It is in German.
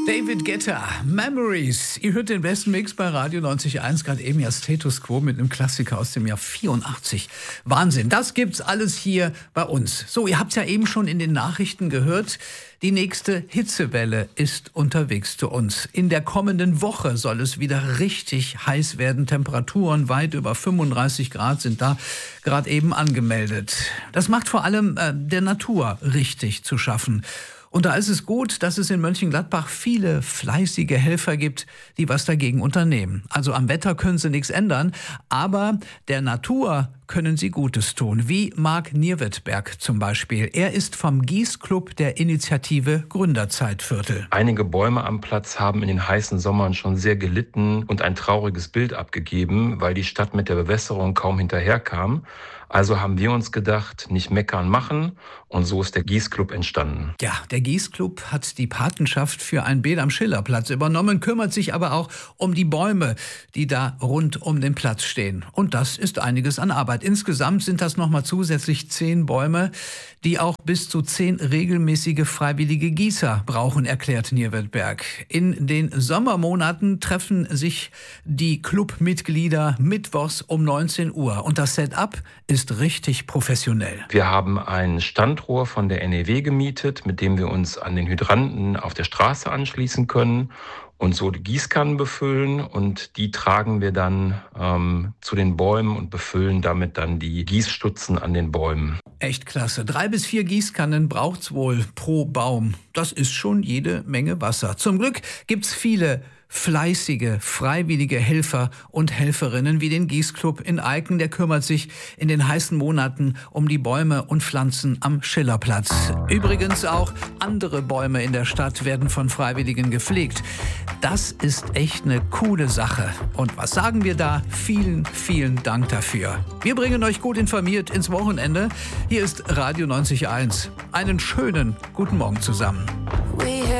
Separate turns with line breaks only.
David Guetta, Memories. Ihr hört den besten Mix bei Radio 90.1, gerade eben ja Status Quo mit einem Klassiker aus dem Jahr 84. Wahnsinn, das gibt's alles hier bei uns. So, ihr habt's ja eben schon in den Nachrichten gehört. Die nächste Hitzewelle ist unterwegs zu uns. In der kommenden Woche soll es wieder richtig heiß werden. Temperaturen weit über 35 Grad sind da gerade eben angemeldet. Das macht vor allem der Natur richtig zu schaffen. Und da ist es gut, dass es in Mönchengladbach viele fleißige Helfer gibt, die was dagegen unternehmen. Also am Wetter können sie nichts ändern, aber der Natur können sie Gutes tun, wie Marc Nierwetberg zum Beispiel. Er ist vom Gießclub der Initiative Gründerzeitviertel.
Einige Bäume am Platz haben in den heißen Sommern schon sehr gelitten und ein trauriges Bild abgegeben, weil die Stadt mit der Bewässerung kaum hinterherkam. Also haben wir uns gedacht, nicht meckern machen, und so ist der Gießclub entstanden.
Ja, der Gießclub hat die Patenschaft für ein Beet am Schillerplatz übernommen, kümmert sich aber auch um die Bäume, die da rund um den Platz stehen. Und das ist einiges an Arbeit. Insgesamt sind das nochmal zusätzlich 10 Bäume, die auch bis zu 10 regelmäßige freiwillige Gießer brauchen, erklärt Nierwetberg. In den Sommermonaten treffen sich die Clubmitglieder mittwochs um 19 Uhr. Und das Setup ist richtig professionell.
Wir haben ein Standrohr von der NEW gemietet, mit dem wir uns an den Hydranten auf der Straße anschließen können und so die Gießkannen befüllen, und die tragen wir dann zu den Bäumen und befüllen damit dann die Gießstutzen an den Bäumen.
Echt klasse. 3 bis 4 Gießkannen braucht's wohl pro Baum. Das ist schon jede Menge Wasser. Zum Glück gibt's viele fleißige, freiwillige Helfer und Helferinnen wie den Gießclub in Eiken. Der kümmert sich in den heißen Monaten um die Bäume und Pflanzen am Schillerplatz. Übrigens auch andere Bäume in der Stadt werden von Freiwilligen gepflegt. Das ist echt eine coole Sache. Und was sagen wir da? Vielen, vielen Dank dafür. Wir bringen euch gut informiert ins Wochenende. Hier ist Radio 90.1. Einen schönen guten Morgen zusammen.